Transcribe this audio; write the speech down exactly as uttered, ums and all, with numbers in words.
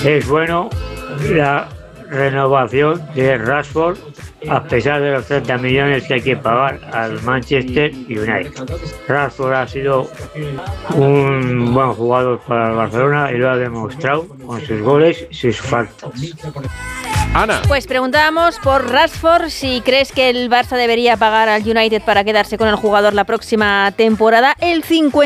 Es bueno la renovación de Rashford a pesar de los treinta millones que hay que pagar al Manchester United. Rashford ha sido un buen jugador para el Barcelona y lo ha demostrado con sus goles y sus faltas. Ana. Pues preguntábamos por Rashford si crees que el Barça debería pagar al United para quedarse con el jugador la próxima temporada. El cincuenta